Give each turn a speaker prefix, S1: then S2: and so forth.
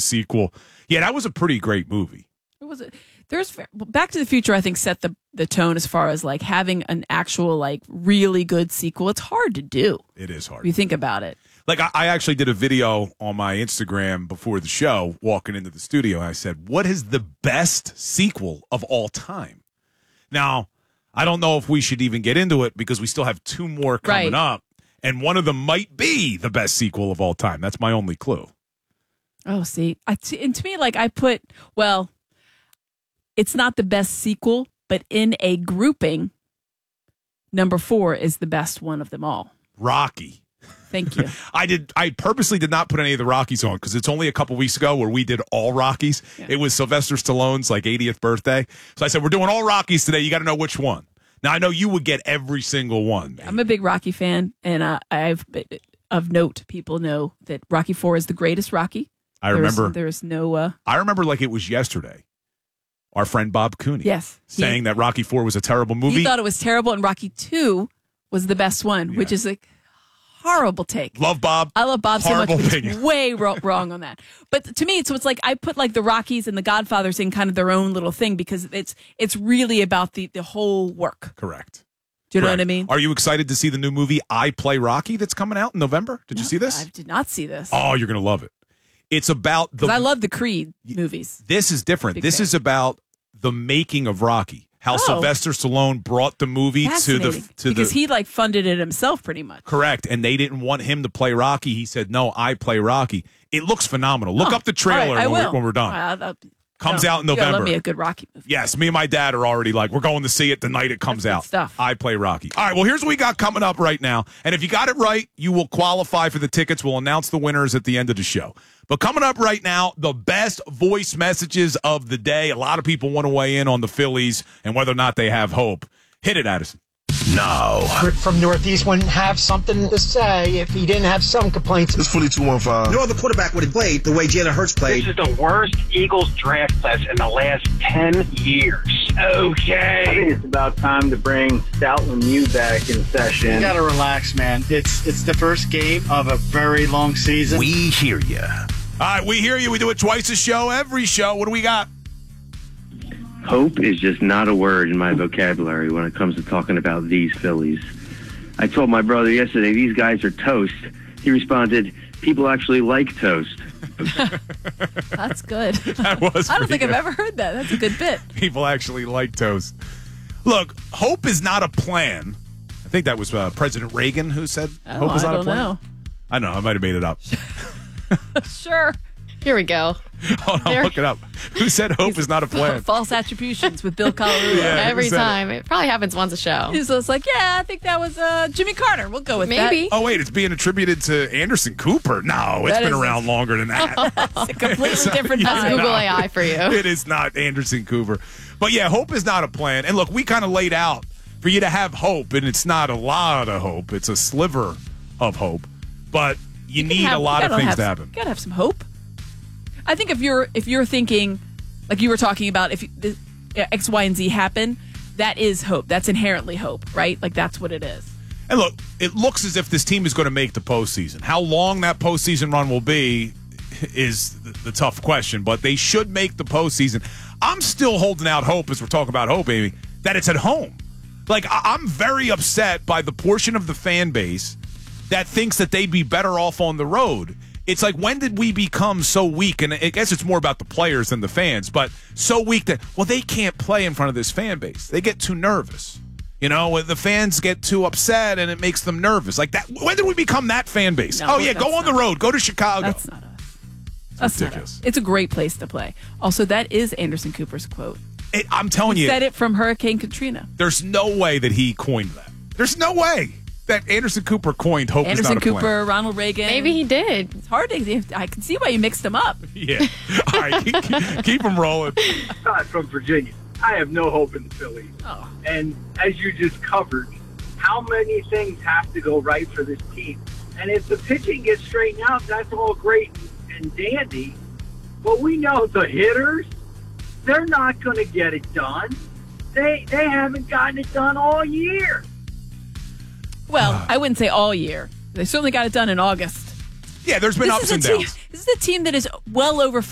S1: sequel. Yeah, that was a pretty great movie.
S2: What was it? There's Back to the Future, I think, set the tone as far as like having an actual like really good sequel. It's hard to do.
S1: It is hard.
S2: If you think about it.
S1: Like I actually did a video on my Instagram before the show, walking into the studio, and I said, what is the best sequel of all time? Now, I don't know if we should even get into it because we still have 2 more coming up, and one of them might be the best sequel of all time. That's my only clue.
S2: Oh, see, and to me, like it's not the best sequel, but in a grouping, number 4 is the best one of them all.
S1: Rocky.
S2: Thank you.
S1: I purposely did not put any of the Rockies on because it's only a couple weeks ago where we did all Rockies. Yeah. It was Sylvester Stallone's like 80th birthday. So I said, we're doing all Rockies today. You got to know which one. Now, I know you would get every single one.
S2: I'm a big Rocky fan, and I've of note, people know that Rocky IV is the greatest Rocky.
S1: I remember.
S2: There's no...
S1: I remember like it was yesterday. Our friend Bob Cooney.
S2: Yes.
S1: Saying that Rocky IV was a terrible movie.
S2: He thought it was terrible, and Rocky II was the best one, which is like horrible take.
S1: Love Bob.
S2: I love Bob
S1: Horrible
S2: so much.
S1: Opinion.
S2: He's way wrong on that. But to me, so it's like I put like the Rockies and the Godfathers in kind of their own little thing because it's really about the whole work.
S1: Correct.
S2: Do you know what I mean?
S1: Are you excited to see the new movie I Play Rocky that's coming out in November? Did you see this?
S2: I did not see this.
S1: Oh, you're going to love it. It's about the...
S2: I love the Creed movies.
S1: This is different. This is about the making of Rocky. How Sylvester Stallone brought the movie because
S2: he like funded it himself pretty much.
S1: Correct. And they didn't want him to play Rocky. He said, no, I play Rocky. It looks phenomenal. Look up the trailer when we're done. Comes out in November.
S2: Love me a good Rocky movie.
S1: Yes, me and my dad are already like, we're going to see it the night it comes out.
S2: Stuff.
S1: I Play Rocky. All right, well, here's what we got coming up right now. And if you got it right, you will qualify for the tickets. We'll announce the winners at the end of the show. But coming up right now, the best voice messages of the day. A lot of people want to weigh in on the Phillies and whether or not they have hope. Hit it, Addison.
S3: Now,
S4: Rick from Northeast wouldn't have something to say if he didn't have some complaints.
S3: it's Philly 215.
S5: No other quarterback would have played the way Jalen Hurts played.
S6: This is the worst Eagles draft class in the last 10 years. Okay.
S7: I think it's about time to bring Stoutland Mew back in session.
S4: You gotta relax, man. It's the first game of a very long season.
S3: We hear you.
S1: All right, we hear you. We do it twice a show, every show. What do we got?
S7: Hope is just not a word in my vocabulary when it comes to talking about these Phillies. I told my brother yesterday, these guys are toast. He responded, people actually like toast.
S2: That's good.
S1: That was
S2: I don't think
S1: good.
S2: I've ever heard that. That's a good bit.
S1: People actually like toast. Look, hope is not a plan. I think that was President Reagan who said hope is not a plan.
S2: Know.
S1: I don't know. I might have made it up.
S2: Sure.
S8: Here we go.
S1: Hold on, look it up. Who said hope is not a plan?
S2: False attributions with Bill Colorado.
S8: Every time. It probably happens once a show.
S2: He's just like, yeah, I think that was Jimmy Carter. We'll go with
S8: Maybe.
S1: Oh, wait, it's being attributed to Anderson Cooper. No, it's been around longer than that.
S2: It's a completely different
S8: That's
S2: vibe.
S8: Google AI for you.
S1: It is not Anderson Cooper. But yeah, hope is not a plan. And look, we kind of laid out for you to have hope, and it's not a lot of hope. It's a sliver of hope. But you need a lot of things to happen.
S2: You gotta have some hope. I think if you're thinking, like you were talking about, if X, Y, and Z happen, that is hope. That's inherently hope, right? Like that's what it is.
S1: And look, it looks as if this team is going to make the postseason. How long that postseason run will be is the tough question, but they should make the postseason. I'm still holding out hope, as we're talking about hope, Amy, that it's at home. Like, I'm very upset by the portion of the fan base that thinks that they'd be better off on the road. It's like, when did we become so weak? And I guess it's more about the players than the fans, but so weak that, well, they can't play in front of this fan base. They get too nervous. You know, the fans get too upset and it makes them nervous. Like that. When did we become that fan base?
S2: No,
S1: go on the road. Go to Chicago.
S2: That's not us. That's
S1: ridiculous.
S2: Not us. It's a great place to play. Also, that is Anderson Cooper's quote.
S1: I'm telling you.
S2: He said it from Hurricane Katrina.
S1: There's no way that he coined that. There's no way that Anderson Cooper coined hope is not a plan.
S2: Anderson Cooper, Ronald Reagan.
S8: Maybe he did.
S2: It's hard to. I can see why you mixed them up.
S1: Yeah. All right, keep them rolling.
S6: Scott from Virginia. I have no hope in the Phillies.
S2: Oh.
S6: And as you just covered, how many things have to go right for this team? And if the pitching gets straightened out, that's all great and dandy. But we know the hitters, they're not going to get it done. They haven't gotten it done all year.
S2: Well, I wouldn't say all year. They certainly got it done in August.
S1: Yeah, there's been ups and downs.
S2: This is a team that is well over